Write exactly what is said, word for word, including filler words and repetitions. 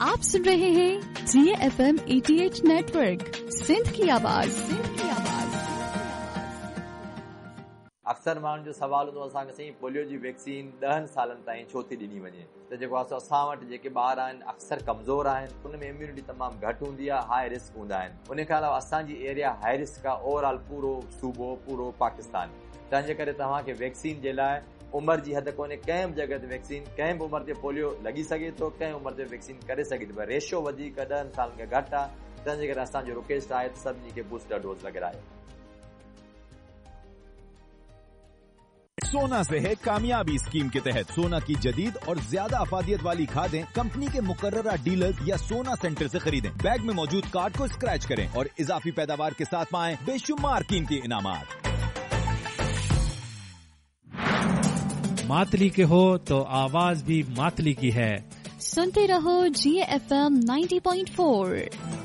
आप सुन रहे हैं जी एफ एम अठासी नेटवर्क, सिंध की आवाज, सिंध की आवाज। अक्सर माण्हुनि जो सवाल हूंदो असांखे साईं पोलियो जी वैक्सीन ॾहनि सालनि ताईं छो थी ॾिनी वञे, त जेको आहे असां वटि जेके ॿार आहिनि अक्सर कमज़ोर आहिनि, उन में इम्यूनिटी तमामु घटि हूंदी आहे, हाई रिस्क हूंदा आहिनि। उन खां अलावा असांजी एरिया हाई रिस्क आहे, ओवरऑल पूरो सूबो पूरो पाकिस्तान। तंहिंजे करे तव्हांखे वैक्सीन जे लाइ उमिरि जी हद कोन्हे, कंहिं बि जॻह ते वैक्सीन कंहिं बि उमिरि ते पोलियो लॻी सघे थो, कंहिं उमिरि ते वैक्सीन करे सघे थी, पर रेशियो वधीक ॾहनि सालनि खां घटि आहे। तंहिंजे करे असांजो रिक्वेस्ट आहे त सभिनी खे बूस्टर डोज लॻाराए। सोना से है कामयाबी स्कीम के तहत सोना की जदीद और ज्यादा अफादियत वाली खादें कंपनी के मुकर्ररा डीलर या सोना सेंटर से खरीदें। बैग में मौजूद कार्ड को स्क्रैच करें और इजाफी पैदावार के साथ पाएं बेशुमार कीमती इनामात। मातली के हो तो आवाज भी मातली की है। सुनते रहो जी F M ninety point four.